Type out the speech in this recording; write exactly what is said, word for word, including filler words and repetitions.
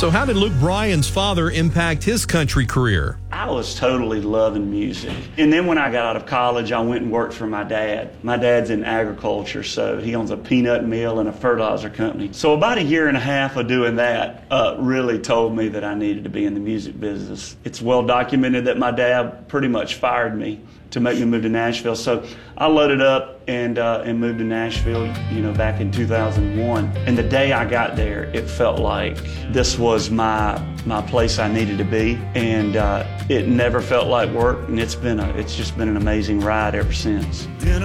So how did Luke Bryan's father impact his country career? I was totally loving music. And then when I got out of college, I went and worked for my dad. My dad's in agriculture, so he owns a peanut mill and a fertilizer company. So about a year and a half of doing that uh, really told me that I needed to be in the music business. It's well documented that my dad pretty much fired me to make me move to Nashville. So I loaded up and uh, and moved to Nashville, you know, back in two thousand one. And the day I got there, it felt like this was my my place I needed to be. And uh, it never felt like work. And it's been a, it's just been an amazing ride ever since.